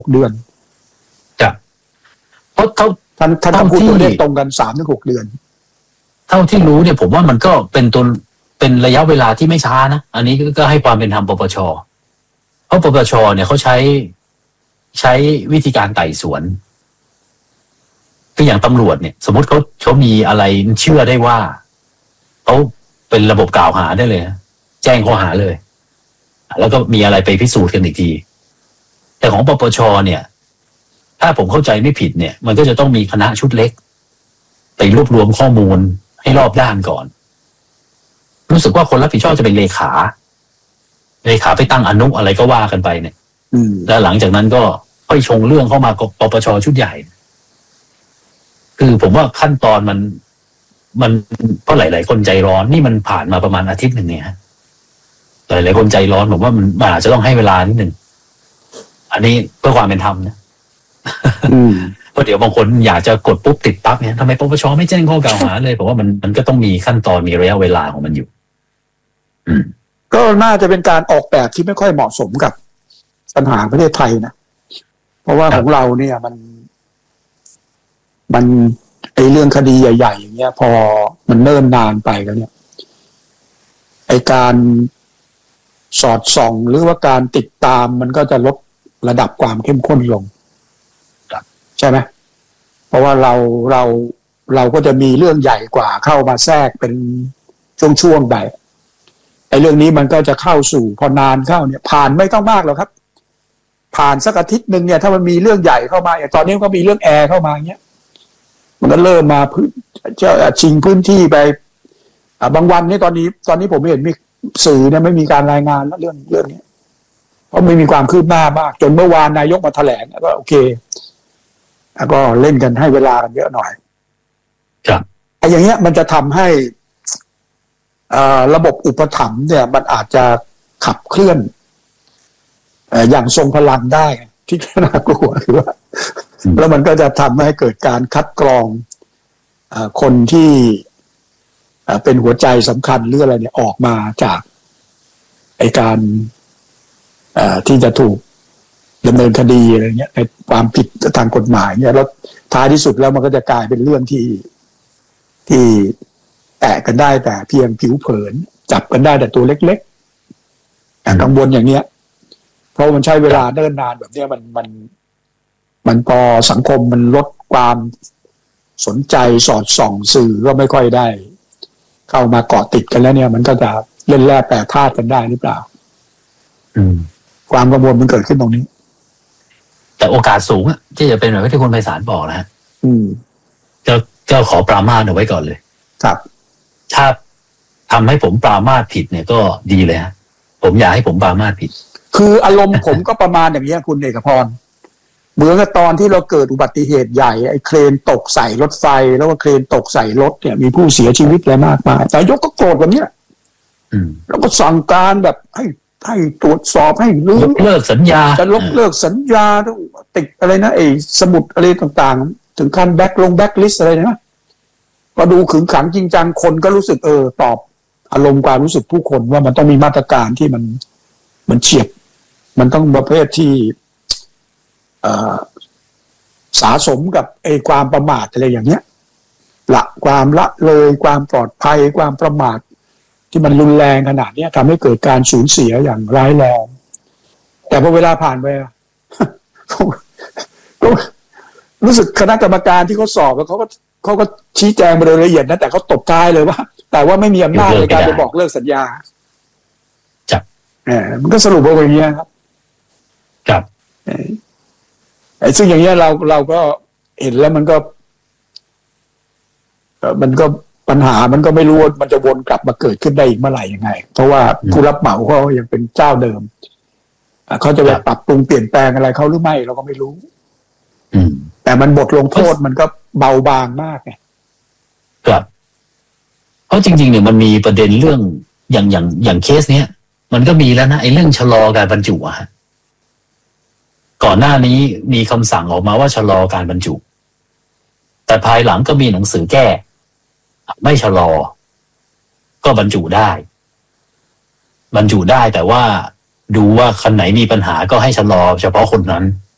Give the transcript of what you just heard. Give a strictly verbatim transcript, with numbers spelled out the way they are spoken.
เดือนจ้ะเพราะเท่าท่านท่านพูดตัวเลขตรงกันสามถึงหกเดือนเท่าที่รู้เนี่ยผมว่ามันก็เป็นตัวเป็นระยะเวลาที่ไม่ช้านะอันนี้ก็ให้ความเป็นธรรมปปช.เพราะปปช.เนี่ยเขาใช้ใช้วิธีการไต่สวนคืออย่างตำรวจเนี่ยสมมติเขาเขามีอะไรเชื่อได้ว่าเขาเป็นระบบกล่าวหาได้เลยแจ้งข้อหาเลยแล้วก็มีอะไรไปพิสูจน์กันอีกทีแต่ของปปช.เนี่ยถ้าผมเข้าใจไม่ผิดเนี่ยมันก็จะต้องมีคณะชุดเล็กไปรวบรวมข้อมูลให้รอบด้านก่อนรู้สึกว่าคนรับผิดชอบจะเป็นเลขาเลขาไปตั้งอนุอะไรก็ว่ากันไปเนี่ยแล้วหลังจากนั้นก็ค่อยชงเรื่องเข้ามากับปปช.ชุดใหญ่คือผมว่าขั้นตอนมันมันเพราะหลายๆคนใจร้อนนี่มันผ่านมาประมาณอาทิตย์หนึ่งเนี่ยหลายๆคนใจร้อนผมว่ามันอาจจะต้องให้เวลานิดหนึ่งอันนี้เพื่อความเป็นธรรมนะเพราะเดี๋ยวบางคนอยากจะกดปุ๊บติดปั๊บเนี่ยทำไมปปช.ไม่แจ้งข้อกล่าวหาเลยผมว่ามันมันก็ต้องมีขั้นตอนมีระยะเวลาของมันอยู่ก็น่าจะเป็นการออกแบบที่ไม่ค่อยเหมาะสมกับปัญหาประเทศไทยนะเพราะว่าของเราเนี่ยมันมันไอเรื่องคดีใหญ่ๆอย่างเงี้ยพอมันเนิ่นนานไปแล้วเนี่ยไอการสอดส่องหรือว่าการติดตามมันก็จะลดระดับความเข้มข้นลงใช่ไหมเพราะว่าเราเราเราก็จะมีเรื่องใหญ่กว่าเข้ามาแทรกเป็นช่วงๆไปไอ้เรื่องนี้มันก็จะเข้าสู่พอนานเข้าเนี่ยผ่านไม่ต้องมากหรอกครับผ่านสักอาทิตย์นึงเนี่ยถ้ามันมีเรื่องใหญ่เข้ามาอย่างตอนนี้ก็มีเรื่องแอร์เข้ามาเงี้ยมันก็เริ่มมาพื้นจะชิงพื้นที่ไปอ่าบางวันนี่ตอนนี้ตอนนี้ผมเห็นมีสื่อเนี่ยไม่มีการรายงานแล้วเรื่องเรื่องนี้เพราะไม่มีความคืบหน้ามากจนเมื่อวานนายกมาแถลงก็โอเคแล้วก็เล่นกันให้เวลากันเยอะหน่อยครับไอ้อย่างเงี้ยมันจะทำให้ระบบอุปถัมภ์เนี่ยมันอาจจะขับเคลื่อนอย่างทรงพลังได้ที่น่ากลัวคือว่าแล้วมันก็จะทำให้เกิดการคัดกรองคนที่เป็นหัวใจสำคัญหรืออะไรเนี่ยออกมาจากไอ้การที่จะถูกดำเนินคดีอะไรเงี้ยในความผิดทางกฎหมายเนี่ยแล้วท้ายที่สุดแล้วมันก็จะกลายเป็นเรื่องที่ที่แตะกันได้แต่เพียงผิวเผินจับกันได้แต่ตัวเล็กๆแต่กังวลอย่างเนี้ยเพราะมันใช้เวลาเนิ่นนานแบบเนี้ยมันมันมันพอสังคมมันลดความสนใจสอดส่องสื่อก็ไม่ค่อยได้เข้ามาเกาะติดกันแล้วเนี่ยมันก็จะเล่นแร่แปรธาตุกันได้หรือเปล่าอืมความกังวลมันเกิดขึ้นตรงนี้แต่โอกาสสูงอะที่จะเป็นแบบที่คุณไพศาลบอกนะฮะอืมก็ก็ขอปรามาสเอาไว้ก่อนเลยครับถ้าทำให้ผมปรามาสผิดเนี่ยก็ดีเลยฮะผมอยากให้ผมปรามาสผิดคืออารมณ์ผมก็ประมาณอย่างนี้คุณเอกพรเหมือนกับตอนที่เราเกิดอุบัติเหตุใหญ่ไอ้เครนตกใส่รถไฟแล้วก็เครนตกใส่รถเนี่ยมีผู้เสียชีวิตอะไรมากมายนายกก็โกรธแบบนี้แล้วก็สั่งการแบบให้ให้ตรวจสอบให้รื้อยกเลิกสัญญาจะยกเลิกสัญญาต้องติดอะไรนะไอ้สมุดอะไรต่างๆถึงขั้นแบ็คลงแบ็คลิสต์อะไรนะก็ดูขึงขังจริงจังคนก็รู้สึกเออตอบอารมณ์ความรู้สึกผู้คนว่ามันต้องมีมาตรการที่มันมันเฉียบมันต้องประเภทที่สะสมกับไอ้ความประมาทอะไรอย่างเนี้ยละความละเลยความปลอดภัยความประมาทที่มันรุนแรงขนาดนี้ทำให้เกิดการสูญเสียอย่างร้ายแรงแต่พอเวลาผ่านไปก็รู้สึกคณะกรรมการที่เขาสอบแล้วเขาก็เขาก็ชี้แจงมาโดยละเอียดนะแต่เขาตบท้ายเลยว่าแต่ว่าไม่มีอำนาจในการไปบอกเลิกสัญญาจับเออมันก็สรุปว่าอย่างนี้ครับครับไอ้ซึ่งอย่างเงี้ยเราเราก็เห็นแล้วมันก็มันก็ปัญหามันก็ไม่รู้ว่ามันจะวนกลับมาเกิดขึ้นได้อีกเมื่อไหร่ยังไงเพราะว่าผู้รับเหมาเขายังเป็นเจ้าเดิมเขาจะไปปรับปรุงเปลี่ยนแปลงอะไรเขาหรือไม่เราก็ไม่รู้แต่มันบทลงโทษมันก็เบาบางมากไงครับเพราะจริงๆเนี่ยมันมีประเด็นเรื่องอย่างอย่างอย่างเคสเนี้ยมันก็มีแล้วนะไอ้เรื่องชะลอการบรรจุอะก่อนหน้านี้มีคำสั่งออกมาว่าชะลอการบรรจุแต่ภายหลังก็มีหนังสือแก้ไม่ชะลอก็บรรจุได้บรรจุได้แต่ว่าดูว่าคนไหนมีปัญหาก็ให้ชะลอเฉพาะคนนั้น